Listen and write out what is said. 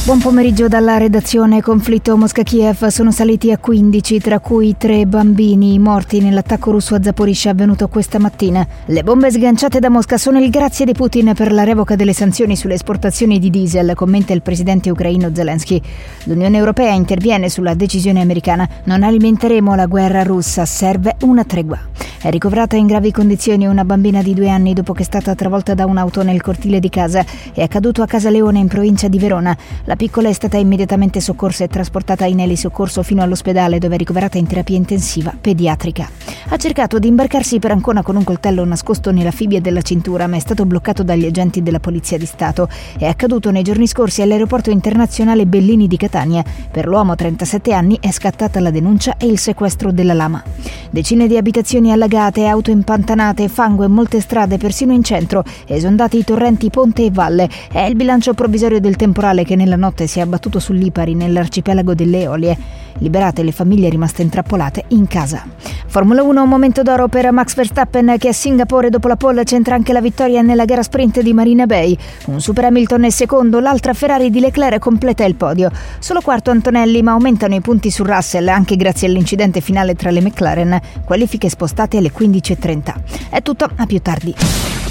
Buon pomeriggio dalla redazione. Conflitto Mosca-Kiev, sono saliti a 15, tra cui 3 bambini morti nell'attacco russo a Zaporizhzhia avvenuto questa mattina. Le bombe sganciate da Mosca sono il grazie di Putin per la revoca delle sanzioni sulle esportazioni di diesel, commenta il presidente ucraino Zelensky. L'Unione Europea interviene sulla decisione americana. Non alimenteremo la guerra russa, serve una tregua. È ricoverata in gravi condizioni una bambina di 2 anni dopo che è stata travolta da un'auto nel cortile di casa. È accaduto a Casaleone in provincia di Verona. La piccola è stata immediatamente soccorsa e trasportata in elisoccorso fino all'ospedale, dove è ricoverata in terapia intensiva pediatrica. Ha cercato di imbarcarsi per Ancona con un coltello nascosto nella fibbia della cintura, ma è stato bloccato dagli agenti della Polizia di Stato. È accaduto nei giorni scorsi all'aeroporto internazionale Bellini di Catania. Per l'uomo, 37 anni, è scattata la denuncia e il sequestro della lama. Decine di abitazioni allagate, auto impantanate, fango e molte strade, persino in centro, esondati i torrenti Ponte e Valle. È il bilancio provvisorio del temporale che nella notte si è abbattuto su Lipari, nell'arcipelago delle Eolie. Liberate le famiglie rimaste intrappolate in casa. Formula 1, un momento d'oro per Max Verstappen, che a Singapore dopo la pole centra anche la vittoria nella gara sprint di Marina Bay. Un Super Hamilton è secondo, l'altra Ferrari di Leclerc completa il podio. Solo quarto Antonelli, ma aumentano i punti su Russell anche grazie all'incidente finale tra le McLaren. Qualifiche spostate alle 15:30. È tutto, a più tardi.